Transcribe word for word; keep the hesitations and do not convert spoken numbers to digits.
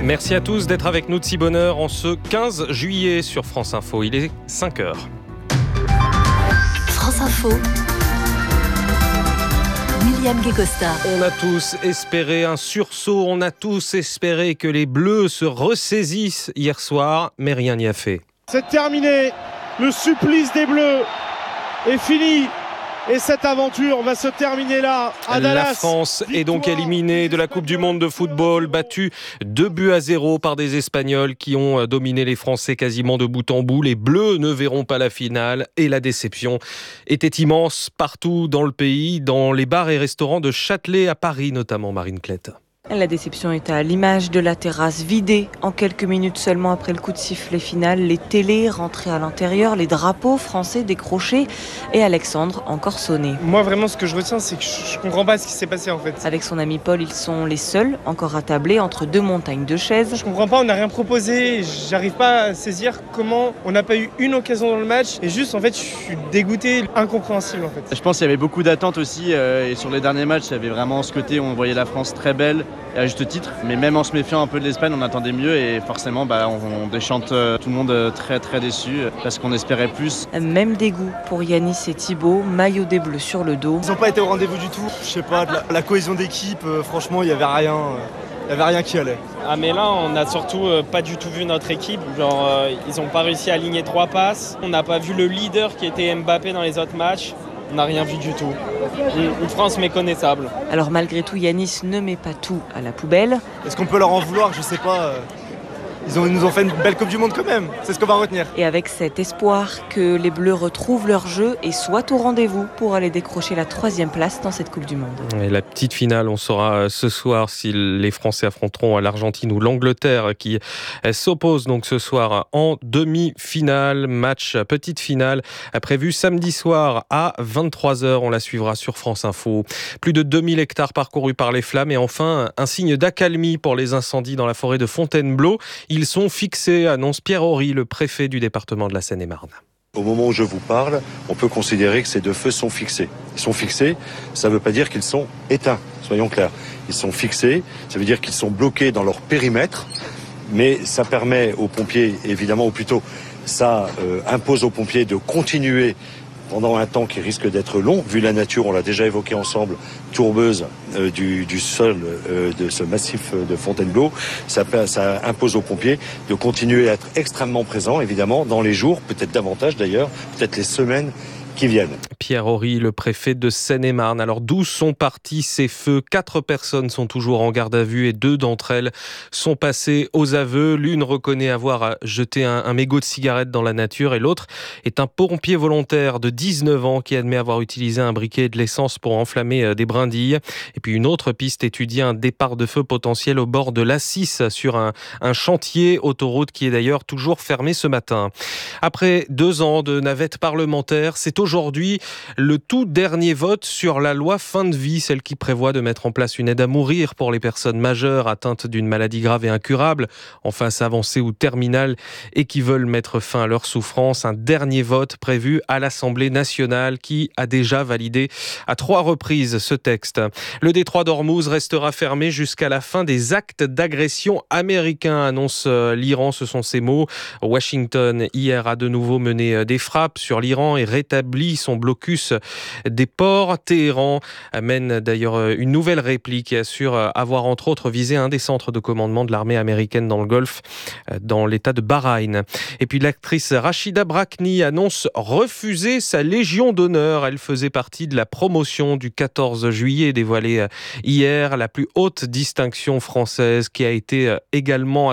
Merci à tous d'être avec nous de si bonne heure en ce quinze juillet sur France Info. Il est cinq heures. France Info. William Guécosta. On a tous espéré un sursaut, on a tous espéré que les Bleus se ressaisissent hier soir, mais rien n'y a fait. C'est terminé, le supplice des Bleus est fini. Et cette aventure va se terminer là, à Dallas. La France est donc éliminée de la Coupe du Monde de football, battue deux buts à zéro par des Espagnols qui ont dominé les Français quasiment de bout en bout. Les Bleus ne verront pas la finale et la déception était immense partout dans le pays, dans les bars et restaurants de Châtelet à Paris notamment, Marine Klett. La déception est à l'image de la terrasse vidée en quelques minutes seulement après le coup de sifflet final. Les télés rentrées à l'intérieur, les drapeaux français décrochés et Alexandre encore sonné. Moi vraiment ce que je retiens c'est que je ne comprends pas ce qui s'est passé en fait. Avec son ami Paul, ils sont les seuls encore attablés entre deux montagnes de chaises. Je comprends pas, on n'a rien proposé, j'arrive pas à saisir comment on n'a pas eu une occasion dans le match et juste en fait je suis dégoûté, incompréhensible en fait. Je pense qu'il y avait beaucoup d'attentes aussi euh, et sur les derniers matchs il y avait vraiment ce côté où on voyait la France très belle. Et à juste titre, mais même en se méfiant un peu de l'Espagne, on attendait mieux et forcément bah, on, on déchante euh, tout le monde très très déçu parce qu'on espérait plus. Même dégoût pour Yanis et Thibaut, maillot des Bleus sur le dos. Ils n'ont pas été au rendez-vous du tout, je sais pas, de la, la cohésion d'équipe, euh, franchement il n'y avait rien, euh, il y avait rien qui allait. Ah mais là on n'a surtout euh, pas du tout vu notre équipe, genre euh, ils n'ont pas réussi à aligner trois passes, on n'a pas vu le leader qui était Mbappé dans les autres matchs. On n'a rien vu du tout. Une France méconnaissable. Alors malgré tout, Yanis ne met pas tout à la poubelle. Est-ce qu'on peut leur en vouloir ? Je sais pas. Ils, ont, ils nous ont fait une belle Coupe du Monde quand même. C'est ce qu'on va retenir. Et avec cet espoir que les Bleus retrouvent leur jeu et soient au rendez-vous pour aller décrocher la troisième place dans cette Coupe du Monde. Et la petite finale, on saura ce soir si les Français affronteront l'Argentine ou l'Angleterre qui s'opposent donc ce soir en demi-finale. Match petite finale prévu samedi soir à vingt-trois heures. On la suivra sur France Info. Plus de deux mille hectares parcourus par les flammes et enfin un signe d'accalmie pour les incendies dans la forêt de Fontainebleau. Ils sont fixés, annonce Pierre Horry, le préfet du département de la Seine-et-Marne. Au moment où je vous parle, on peut considérer que ces deux feux sont fixés. Ils sont fixés, ça ne veut pas dire qu'ils sont éteints, soyons clairs. Ils sont fixés, ça veut dire qu'ils sont bloqués dans leur périmètre, mais ça permet aux pompiers, évidemment, ou plutôt, ça euh, impose aux pompiers de continuer pendant un temps qui risque d'être long, vu la nature, on l'a déjà évoqué ensemble, tourbeuse euh, du, du sol euh, de ce massif de Fontainebleau, ça, ça impose aux pompiers de continuer à être extrêmement présents, évidemment, dans les jours, peut-être davantage d'ailleurs, peut-être les semaines qui viennent. Pierre Horry, le préfet de Seine-et-Marne. Alors d'où sont partis ces feux ? Quatre personnes sont toujours en garde à vue et deux d'entre elles sont passées aux aveux. L'une reconnaît avoir jeté un, un mégot de cigarette dans la nature et l'autre est un pompier volontaire de dix-neuf ans qui admet avoir utilisé un briquet et de l'essence pour enflammer des brindilles. Et puis une autre piste étudie un départ de feu potentiel au bord de l'A six sur un, un chantier autoroute qui est d'ailleurs toujours fermé ce matin. Après deux ans de navette parlementaire, c'est aujourd'hui le tout dernier vote sur la loi fin de vie, celle qui prévoit de mettre en place une aide à mourir pour les personnes majeures atteintes d'une maladie grave et incurable, en phase avancée ou terminale, et qui veulent mettre fin à leur souffrance. Un dernier vote prévu à l'Assemblée nationale qui a déjà validé à trois reprises ce texte. Le détroit d'Ormuz restera fermé jusqu'à la fin des actes d'agression américains, annonce l'Iran, ce sont ses mots. Washington, hier, a de nouveau mené des frappes sur l'Iran et rétabli son blocus des ports. Téhéran mène d'ailleurs une nouvelle réplique et assure avoir entre autres visé un des centres de commandement de l'armée américaine dans le Golfe, dans l'état de Bahreïn. Et puis l'actrice Rachida Brakni annonce refuser sa Légion d'honneur. Elle faisait partie de la promotion du quatorze juillet dévoilée hier, la plus haute distinction française qui a été également